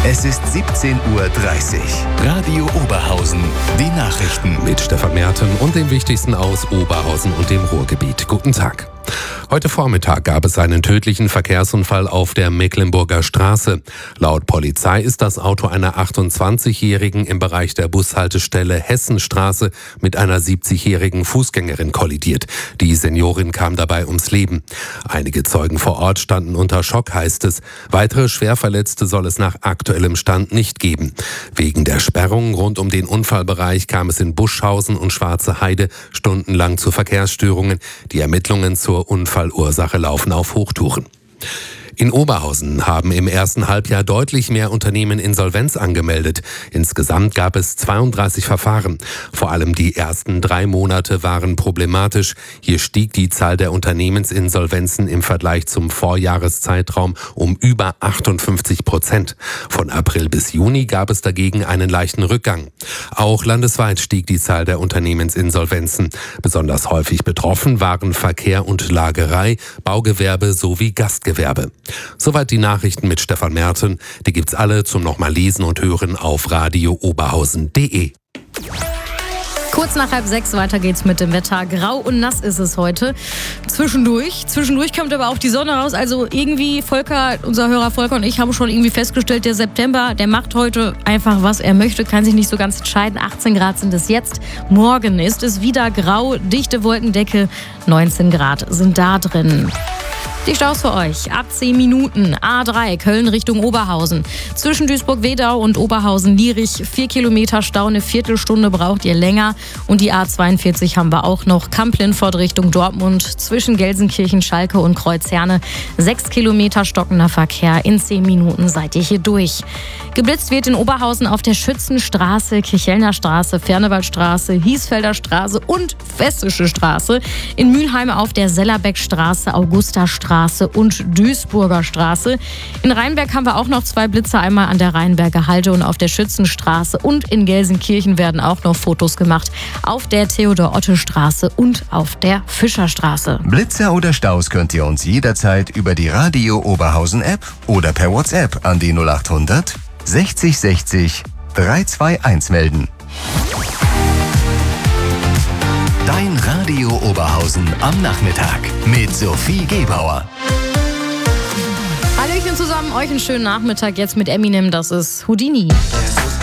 Es ist 17:30 Uhr. Radio Oberhausen. Die Nachrichten. Mit Stefan Merten und dem Wichtigsten aus Oberhausen und dem Ruhrgebiet. Guten Tag. Heute Vormittag gab es einen tödlichen Verkehrsunfall auf der Mecklenburger Straße. Laut Polizei ist das Auto einer 28-Jährigen im Bereich der Bushaltestelle Hessenstraße mit einer 70-jährigen Fußgängerin kollidiert. Die Seniorin kam dabei ums Leben. Einige Zeugen vor Ort standen unter Schock, heißt es. Weitere Schwerverletzte soll es nach aktuellem Stand nicht geben. Wegen der Sperrungen rund um den Unfallbereich kam es in Buschhausen und Schwarze Heide stundenlang zu Verkehrsstörungen. Die Ermittlungen zur Unfallursache laufen auf Hochtouren. In Oberhausen haben im ersten Halbjahr deutlich mehr Unternehmen Insolvenz angemeldet. Insgesamt gab es 32 Verfahren. Vor allem die ersten 3 Monate waren problematisch. Hier stieg die Zahl der Unternehmensinsolvenzen im Vergleich zum Vorjahreszeitraum um über 58%. Von April bis Juni gab es dagegen einen leichten Rückgang. Auch landesweit stieg die Zahl der Unternehmensinsolvenzen. Besonders häufig betroffen waren Verkehr und Lagerei, Baugewerbe sowie Gastgewerbe. Soweit die Nachrichten mit Stefan Merten. Die gibt's alle zum nochmal lesen und hören auf radiooberhausen.de. Kurz nach 5:30 weiter geht's mit dem Wetter. Grau und nass ist es heute. Zwischendurch kommt aber auch die Sonne raus. Also irgendwie, unser Hörer Volker und ich haben schon irgendwie festgestellt, der September, der macht heute einfach, was er möchte, kann sich nicht so ganz entscheiden. 18 Grad sind es jetzt. Morgen ist es wieder grau, dichte Wolkendecke. 19 Grad sind da drin. Die Staus für euch. Ab 10 Minuten. A3 Köln Richtung Oberhausen. Zwischen Duisburg-Wedau und Oberhausen-Lierich 4 Kilometer Stau. Eine Viertelstunde braucht ihr länger. Und die A42 haben wir auch noch. Kamp-Lindfort Richtung Dortmund. Zwischen Gelsenkirchen, Schalke und Kreuzherne 6 Kilometer stockender Verkehr. In 10 Minuten seid ihr hier durch. Geblitzt wird in Oberhausen auf der Schützenstraße, Kirchhellner Straße, Fernewaldstraße, Hiesfelder Straße und Westische Straße. In Mülheim auf der Sellerbeckstraße, Augustastraße und Duisburger Straße. In Rheinberg haben wir auch noch 2 Blitze, einmal an der Rheinberger Halde und auf der Schützenstraße. Und in Gelsenkirchen werden auch noch Fotos gemacht auf der Theodor-Otte-Straße und auf der Fischerstraße. Blitzer oder Staus könnt ihr uns jederzeit über die Radio Oberhausen App oder per WhatsApp an die 0800 60 60 321 melden. Dein Radio Oberhausen am Nachmittag mit Sophie Gebauer. Hallöchen zusammen, euch einen schönen Nachmittag jetzt mit Eminem, das ist Houdini.